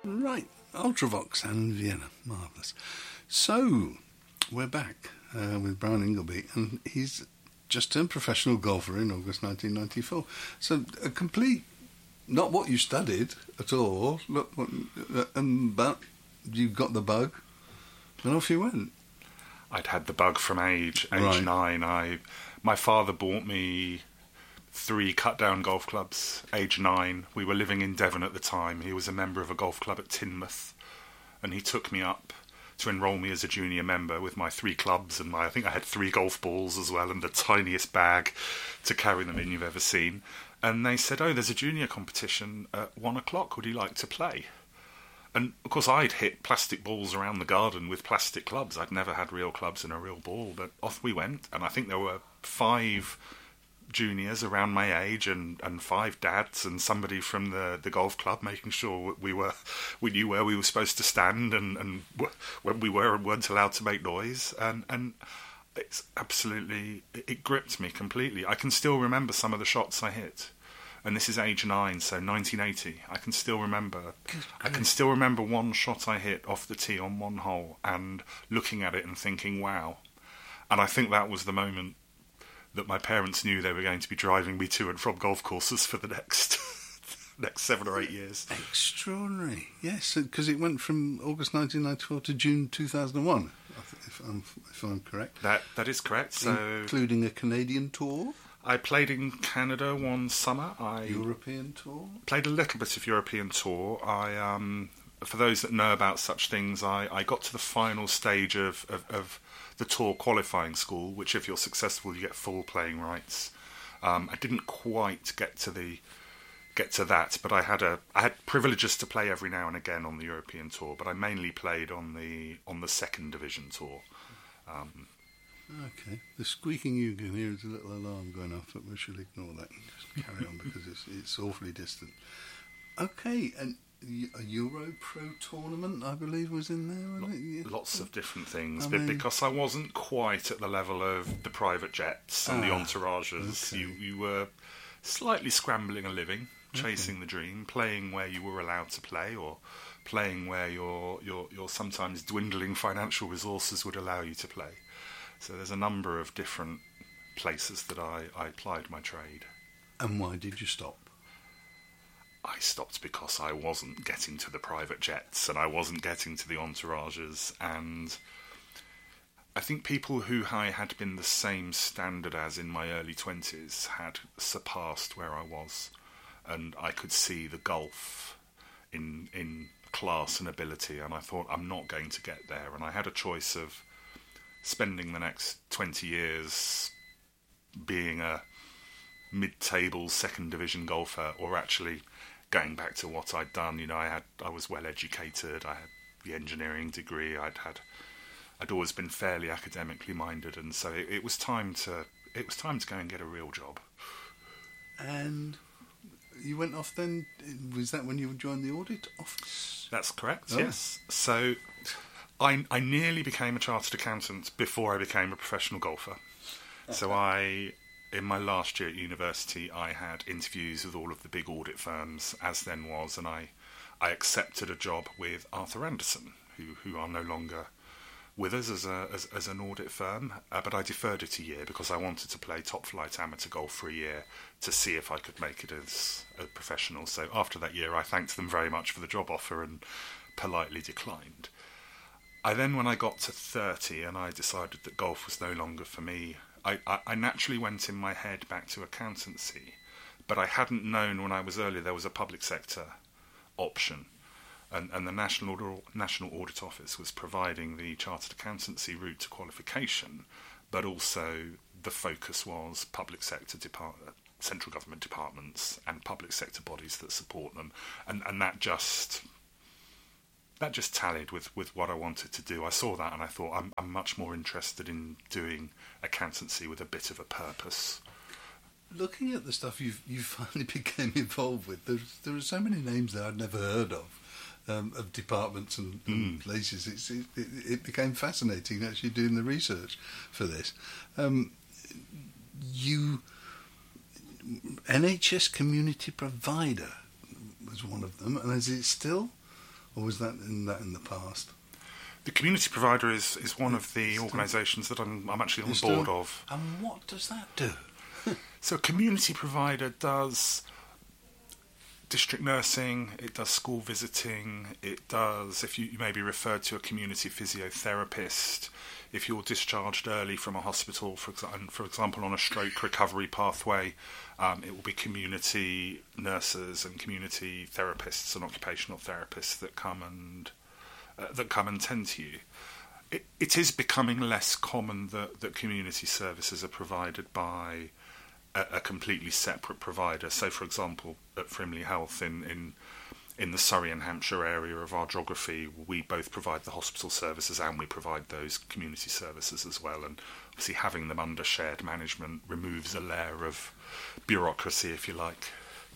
Right, Ultravox and Vienna, marvellous. So, we're back with Brian Ingleby, and he's just turned professional golfer in August 1994. So, a complete, not what you studied at all, but you got the bug, and off you went. I'd had the bug from age Right. 9. My father bought me 3 cut-down golf clubs, age 9. We were living in Devon at the time. He was a member of a golf club at Teignmouth, and he took me up to enrol me as a junior member with my 3 clubs, and I think I had 3 golf balls as well, and the tiniest bag to carry them in you've ever seen. And they said, there's a junior competition at 1 o'clock, would you like to play? And, of course, I'd hit plastic balls around the garden with plastic clubs. I'd never had real clubs and a real ball, but off we went. And I think there were 5 juniors around my age and 5 dads and somebody from the golf club making sure we knew where we were supposed to stand and when we were and weren't allowed to make noise. And it's absolutely... It gripped me completely. I can still remember some of the shots I hit. And this is age 9, so 1980. I can still rember one shot I hit off the tee on one hole and looking at it and thinking, wow. And I think that was the moment that my parents knew they were going to be driving me to and from golf courses for the next 7 or 8 years. Extraordinary. Yes, because it went from August 1994 to June 2001, if I'm correct. That is correct. So, including a Canadian tour? I played in Canada one summer. European tour? Played a little bit of European tour. For those that know about such things, I got to the final stage of the tour qualifying school, which if you're successful, you get full playing rights. I didn't quite get to that, but I had privileges to play every now and again on the European tour, but I mainly played on the second division tour. Okay. The squeaking you can hear is a little alarm going off, but we should ignore that and just carry on because it's awfully distant. Okay, and a Euro Pro tournament, I believe, was in there, wasn't it? Yeah. Lots of different things, but because I wasn't quite at the level of the private jets and the entourages, okay. You were slightly scrambling a living, chasing the dream, playing where you were allowed to play, or playing where your sometimes dwindling financial resources would allow you to play. So there's a number of different places that I applied my trade. And why did you stop? I stopped because I wasn't getting to the private jets and I wasn't getting to the entourages, and I think people who I had been the same standard as in my early 20s had surpassed where I was, and I could see the gulf in class and ability, and I thought, I'm not going to get there. And I had a choice of spending the next 20 years being a mid-table second division golfer, or actually going back to what I'd done. You know, I was well educated, I had the engineering degree, I'd always been fairly academically minded, and so it was time to go and get a real job. And you went off then, was that when you joined the audit office? That's correct, yes. So I nearly became a chartered accountant before I became a professional golfer. So in my last year at university, I had interviews with all of the big audit firms, as then was, and I accepted a job with Arthur Andersen, who are no longer with us as an audit firm, but I deferred it a year because I wanted to play top flight amateur golf for a year to see if I could make it as a professional. So after that year, I thanked them very much for the job offer and politely declined. When I got to 30 and I decided that golf was no longer for me, I naturally went in my head back to accountancy, but I hadn't known when I was earlier there was a public sector option, and the National Audit Office was providing the chartered accountancy route to qualification, but also the focus was public sector central government departments and public sector bodies that support them, and that just tallied with what I wanted to do. I saw that and I thought, I'm much more interested in doing accountancy with a bit of a purpose. Looking at the stuff you finally became involved with, there are so many names that I'd never heard of departments and places. It became fascinating actually doing the research for this. NHS Community Provider was one of them, and is it still? or was that in the past? The community provider is one of the organisations that I'm actually on the board of. And what does that do? So a community provider does district nursing, it does school visiting, it does, if you may be referred to a community physiotherapist, if you're discharged early from a hospital, for example, on a stroke recovery pathway, it will be community nurses and community therapists and occupational therapists that come and tend to you. It is becoming less common that community services are provided by a completely separate provider. So, for example, at Frimley Health in the Surrey and Hampshire area of our geography, we both provide the hospital services and we provide those community services as well. And obviously having them under shared management removes a layer of bureaucracy, if you like.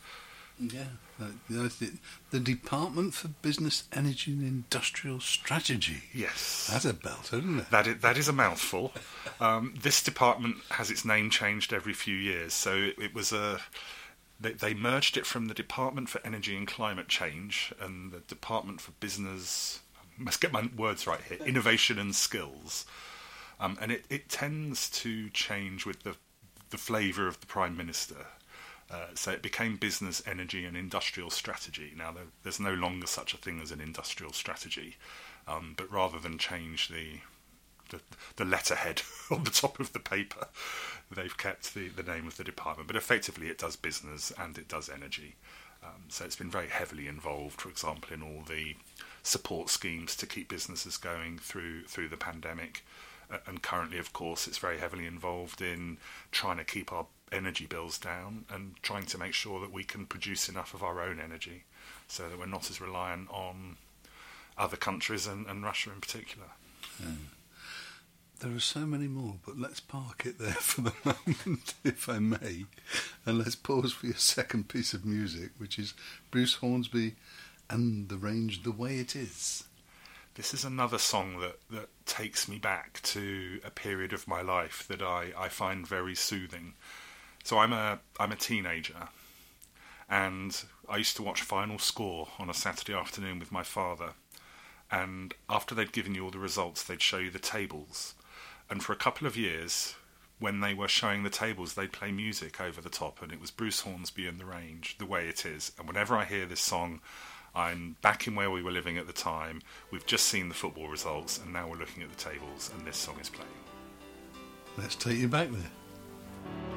Yeah, the Department for Business, Energy and Industrial Strategy. Yes. That's a belter, isn't it? That is a mouthful. This department has its name changed every few years. So it was they merged it from the Department for Energy and Climate Change and the Department for Business, I must get my words right here, Innovation and Skills. And it tends to change with the flavour of the Prime Minister. So it became Business, Energy and Industrial Strategy. Now, there's no longer such a thing as an industrial strategy, but rather than change the letterhead on the top of the paper, they've kept the name of the department. But effectively it does business and it does energy. So it's been very heavily involved, for example, in all the support schemes to keep businesses going through the pandemic. And currently, of course, it's very heavily involved in trying to keep our energy bills down and trying to make sure that we can produce enough of our own energy so that we're not as reliant on other countries and Russia in particular. There are so many more, but let's park it there for the moment, if I may, and let's pause for your second piece of music, which is Bruce Hornsby and the range The Way It Is. This is another song that takes me back to a period of my life that I find very soothing. So I'm a teenager, and I used to watch Final Score on a Saturday afternoon with my father, and after they'd given you all the results, they'd show you the tables. And for a couple of years, when they were showing the tables, they'd play music over the top, and it was Bruce Hornsby and The Range, The Way It Is. And whenever I hear this song, I'm back in where we were living at the time. We've just seen the football results, and now we're looking at the tables, and this song is playing. Let's take you back there.